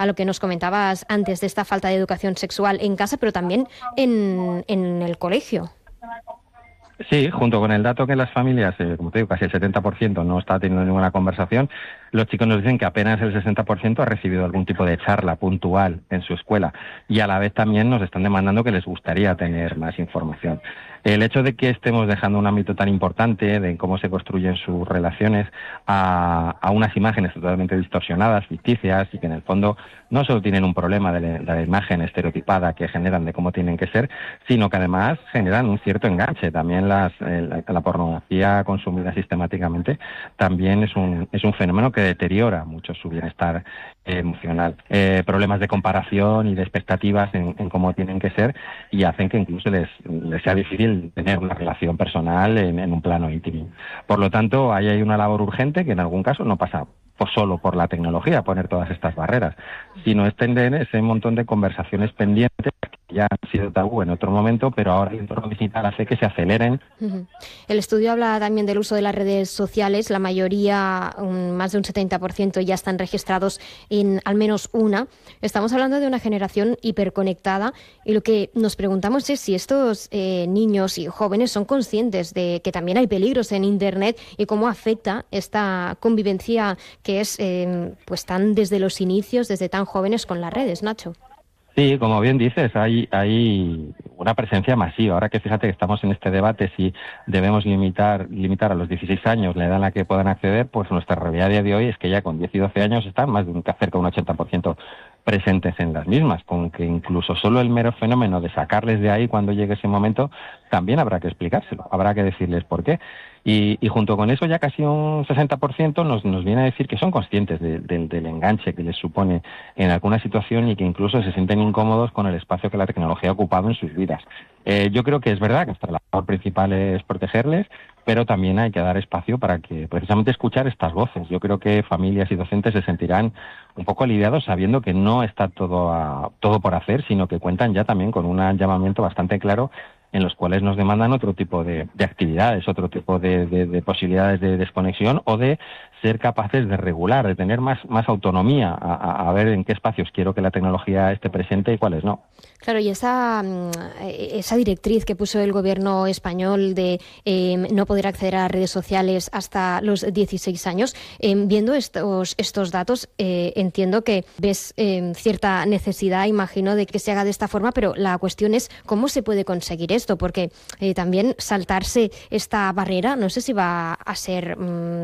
a lo que nos comentabas antes de esta falta de educación sexual en casa, pero también en el colegio. Sí, junto con el dato que las familias, como te digo, casi el 70% no está teniendo ninguna conversación, los chicos nos dicen que apenas el 60% ha recibido algún tipo de charla puntual en su escuela y a la vez también nos están demandando que les gustaría tener más información. El hecho de que estemos dejando un ámbito tan importante de cómo se construyen sus relaciones a unas imágenes totalmente distorsionadas, ficticias y que en el fondo no solo tienen un problema de la imagen estereotipada que generan de cómo tienen que ser, sino que además generan un cierto enganche. También la pornografía consumida sistemáticamente también es un fenómeno que deteriora mucho su bienestar emocional. Problemas de comparación y de expectativas en cómo tienen que ser y hacen que incluso les sea difícil tener una relación personal en un plano íntimo. Por lo tanto, ahí hay una labor urgente que en algún caso no pasa solo por la tecnología, poner todas estas barreras, sino extender ese montón de conversaciones pendientes que ya han sido tabú en otro momento, pero ahora el entorno digital hace que se aceleren. El estudio habla también del uso de las redes sociales. La mayoría, más de un 70%, ya están registrados en al menos una. Estamos hablando de una generación hiperconectada y lo que nos preguntamos es si estos niños y jóvenes son conscientes de que también hay peligros en Internet y cómo afecta esta convivencia que es pues tan desde los inicios, desde tan jóvenes con las redes, Nacho. Sí, como bien dices, hay una presencia masiva. Ahora que fíjate que estamos en este debate si debemos limitar a los 16 años la edad en la que puedan acceder, pues nuestra realidad a día de hoy es que ya con 10 y 12 años están más de cerca de un 80% presentes en las mismas, con que incluso solo el mero fenómeno de sacarles de ahí cuando llegue ese momento también habrá que explicárselo, habrá que decirles por qué. Y junto con eso ya casi un 60% nos viene a decir que son conscientes del enganche que les supone en alguna situación y que incluso se sienten incómodos con el espacio que la tecnología ha ocupado en sus vidas. Yo creo que es verdad que nuestra labor principal es protegerles, pero también hay que dar espacio para que precisamente escuchar estas voces. Yo creo que familias y docentes se sentirán un poco aliviados sabiendo que no está todo por hacer, sino que cuentan ya también con un llamamiento bastante claro en los cuales nos demandan otro tipo de actividades, otro tipo de posibilidades de desconexión o de ser capaces de regular, de tener más autonomía a ver en qué espacios quiero que la tecnología esté presente y cuáles no. Claro, y esa directriz que puso el gobierno español de no poder acceder a redes sociales hasta los 16 años, viendo estos datos, entiendo que ves cierta necesidad, imagino, de que se haga de esta forma, pero la cuestión es cómo se puede conseguir esto, porque también saltarse esta barrera no sé si va a ser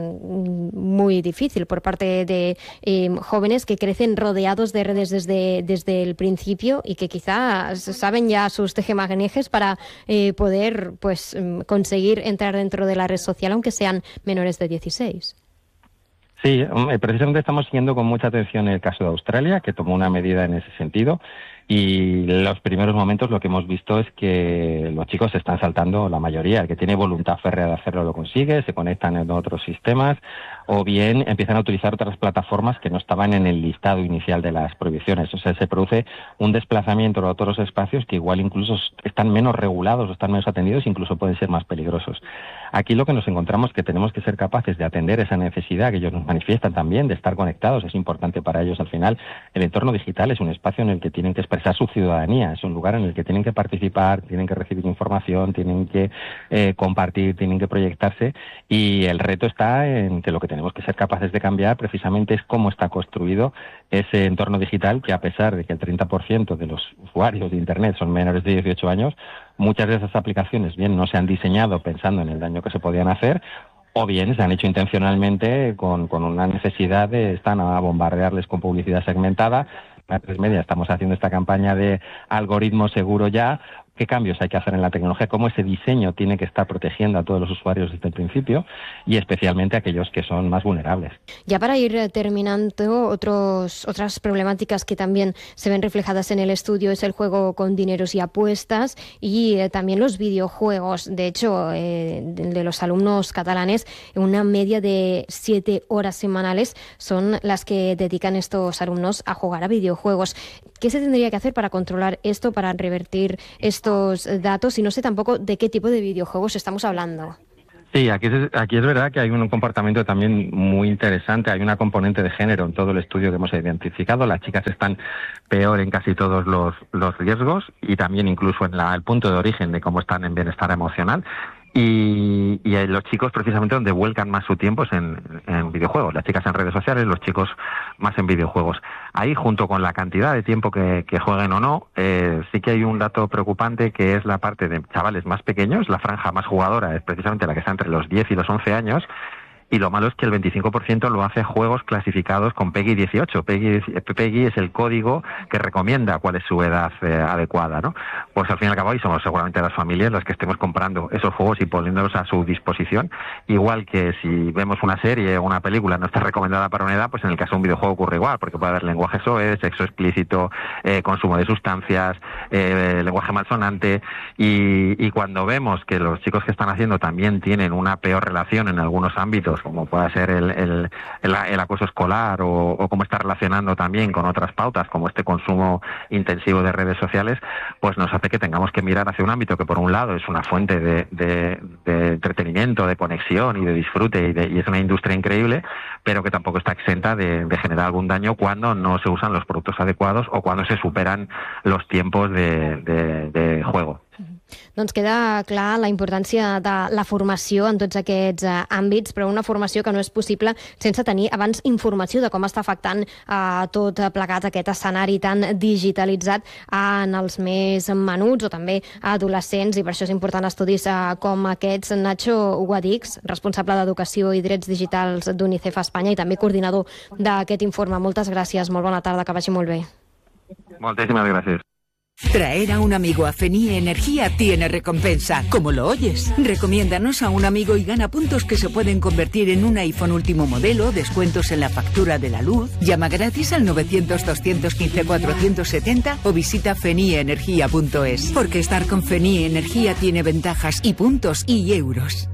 muy difícil por parte de jóvenes que crecen rodeados de redes desde el principio y que quizá saben ya sus tejemanejes para poder pues conseguir entrar dentro de la red social, aunque sean menores de 16. Sí, precisamente estamos siguiendo con mucha atención el caso de Australia, que tomó una medida en ese sentido, y en los primeros momentos lo que hemos visto es que los chicos se están saltando, la mayoría, el que tiene voluntad férrea de hacerlo lo consigue, se conectan en otros sistemas, o bien empiezan a utilizar otras plataformas que no estaban en el listado inicial de las prohibiciones. O sea, se produce un desplazamiento a otros espacios que igual incluso están menos regulados o están menos atendidos, incluso pueden ser más peligrosos. Aquí lo que nos encontramos es que tenemos que ser capaces de atender esa necesidad que ellos nos manifiestan también, de estar conectados. Es importante para ellos al final. El entorno digital es un espacio en el que tienen que expresar su ciudadanía, es un lugar en el que tienen que participar, tienen que recibir información, tienen que compartir, tienen que proyectarse, y el reto está en que lo que tenemos que ser capaces de cambiar precisamente es cómo está construido ese entorno digital, que a pesar de que el 30% de los usuarios de Internet son menores de 18 años, muchas de esas aplicaciones bien no se han diseñado pensando en el daño que se podían hacer, o bien se han hecho intencionalmente con una necesidad de están a bombardearles con publicidad segmentada. En A3 Media estamos haciendo esta campaña de algoritmo seguro ya. ¿Qué cambios hay que hacer en la tecnología? ¿Cómo ese diseño tiene que estar protegiendo a todos los usuarios desde el principio y especialmente a aquellos que son más vulnerables? Ya para ir terminando, otras problemáticas que también se ven reflejadas en el estudio es el juego con dineros y apuestas y también los videojuegos. De hecho, de los alumnos catalanes, una media de 7 horas semanales son las que dedican estos alumnos a jugar a videojuegos. ¿Qué se tendría que hacer para controlar esto, para revertir estos datos? Y no sé tampoco de qué tipo de videojuegos estamos hablando. Sí, aquí es verdad que hay un comportamiento también muy interesante. Hay una componente de género en todo el estudio que hemos identificado. Las chicas están peor en casi todos los riesgos y también incluso en el punto de origen de cómo están en bienestar emocional. Y los chicos precisamente donde vuelcan más su tiempo es en videojuegos. Las chicas en redes sociales, los chicos más en videojuegos. Ahí, junto con la cantidad de tiempo que jueguen o no, sí que hay un dato preocupante que es la parte de chavales más pequeños. La franja más jugadora es precisamente la que está entre los 10 y los 11 años. Y lo malo es que el 25% lo hace juegos clasificados con PEGI 18. PEGI es el código que recomienda cuál es su edad adecuada, ¿no? Pues al fin y al cabo ahí somos seguramente las familias las que estemos comprando esos juegos y poniéndolos a su disposición. Igual que si vemos una serie o una película no está recomendada para una edad, pues en el caso de un videojuego ocurre igual, porque puede haber lenguaje soez, sexo explícito, consumo de sustancias, lenguaje malsonante. Y cuando vemos que los chicos que están haciendo también tienen una peor relación en algunos ámbitos, como pueda ser el acoso escolar o cómo está relacionando también con otras pautas como este consumo intensivo de redes sociales, pues nos hace que tengamos que mirar hacia un ámbito que por un lado es una fuente de entretenimiento, de conexión y de disfrute y es una industria increíble, pero que tampoco está exenta de generar algún daño cuando no se usan los productos adecuados o cuando se superan los tiempos de juego. Doncs queda clar la importància de la formació en tots aquests àmbits, però una formació que no és possible sense tenir abans informació de com està afectant tot plegat aquest escenari tan digitalitzat en els més menuts o també adolescents, i per això és important estudis com aquests. Nacho Guadix, responsable d'Educació i Drets Digitals d'UNICEF Espanya i també coordinador d'aquest informe. Moltes gràcies, molt bona tarda, que vagi molt bé. Moltíssimes gràcies. Traer a un amigo a FENIE Energía tiene recompensa, como lo oyes. Recomiéndanos a un amigo y gana puntos que se pueden convertir en un iPhone último modelo, descuentos en la factura de la luz. Llama gratis al 900-215-470 o visita fenieenergia.es. Porque estar con FENIE Energía tiene ventajas y puntos y euros.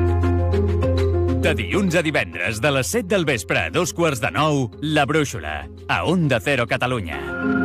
De dilluns a divendres, de les 7 del vespre a 8:45, La Brúixola, a Onda Cero Catalunya.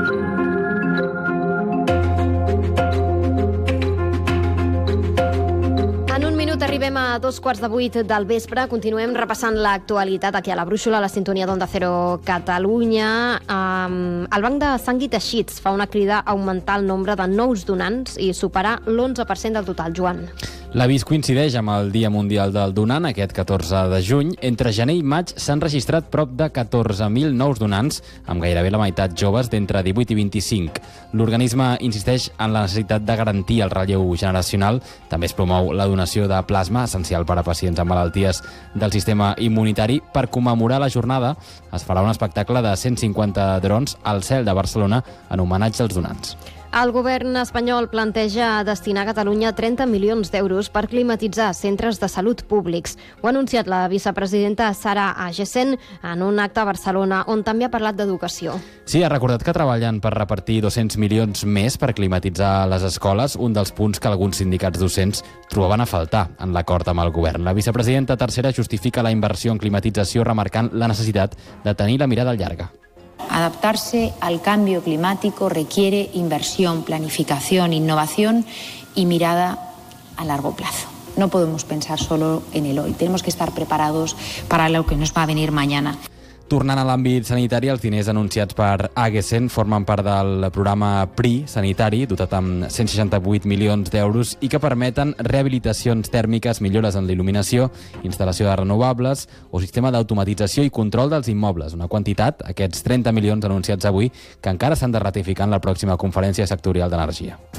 Arribem a 7:15 del vespre. Continuem repassant l'actualitat aquí a La Brúixola, a la sintonia d'Onda Cero Catalunya. El Banc de Sang i Teixits fa una crida a augmentar el nombre de nous donants i superar l'11% del total. Joan. L'avís coincideix amb el Dia Mundial del Donant, aquest 14 de juny. Entre gener i maig s'han registrat prop de 14.000 nous donants, amb gairebé la meitat joves d'entre 18 i 25. L'organisme insisteix en la necessitat de garantir el relleu generacional. També es promou la donació de plasma, essencial per a pacients amb malalties del sistema immunitari. Per commemorar la jornada es farà un espectacle de 150 drons al cel de Barcelona en homenatge als donants. El govern espanyol planteja destinar a Catalunya 30 milions d'euros per climatitzar centres de salut públics. Ho ha anunciat la vicepresidenta Sara Agesen en un acte a Barcelona, on també ha parlat d'educació. Sí, ha recordat que treballen per repartir 200 milions més per climatitzar les escoles, un dels punts que alguns sindicats docents trobaven a faltar en l'acord amb el govern. La vicepresidenta tercera justifica la inversió en climatització remarcant la necessitat de tenir la mirada llarga. Adaptarse al cambio climático requiere inversión, planificación, innovación y mirada a largo plazo. No podemos pensar solo en el hoy, tenemos que estar preparados para lo que nos va a venir mañana. Tornant a l'àmbit sanitari, els diners anunciats per Agesen formen part del programa PRI sanitari, dotat amb 168 milions d'euros i que permeten rehabilitacions tèrmiques, millores en l'il·luminació, instal·lació de renovables o sistema d'automatització i control dels immobles. Una quantitat, aquests 30 milions anunciats avui, que encara s'han de ratificar en la pròxima conferència sectorial d'energia.